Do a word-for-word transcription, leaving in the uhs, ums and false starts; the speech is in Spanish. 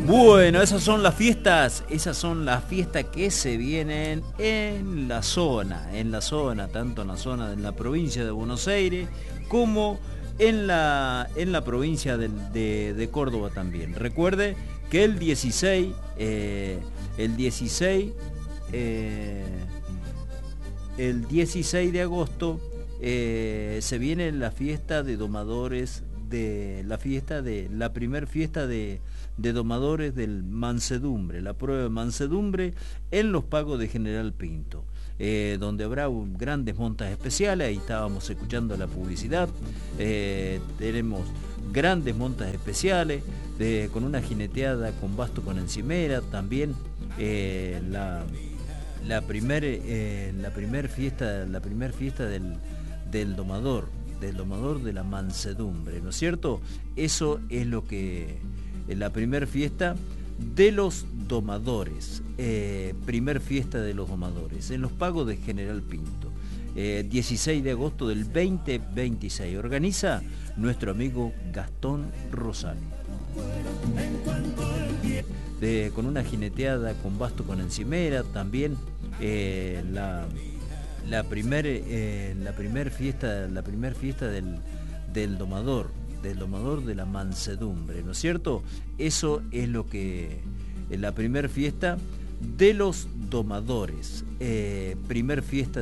Bueno, esas son las fiestas, esas son las fiestas que se vienen en la zona, en la zona, tanto en la zona de la provincia de Buenos Aires como en la, en la provincia de, de, de Córdoba también. Recuerde que el dieciséis, eh, el dieciséis, eh, el dieciséis de agosto eh, se viene la fiesta de domadores, de la fiesta de la primer fiesta de de domadores del mansedumbre, la prueba de mansedumbre en los pagos de General Pinto, eh, donde habrá un, grandes montas especiales. Ahí estábamos escuchando la publicidad. Eh, tenemos grandes montas especiales de, con una jineteada con basto con encimera, también eh, la la primer eh, la primer fiesta la primer fiesta del, del domador del domador de la mansedumbre, ¿no es cierto? Eso es lo que la primer fiesta de los domadores, eh, primer fiesta de los domadores, en los pagos de General Pinto, eh, dieciséis de agosto del veinte veintiséis, organiza nuestro amigo Gastón Rosales. De, con una jineteada con basto con encimera, también eh, la, la primer, eh, la primer fiesta, la primer fiesta del, del domador, del domador de la mansedumbre, ¿no es cierto? Eso es lo que la primer fiesta de los domadores, eh, primer fiesta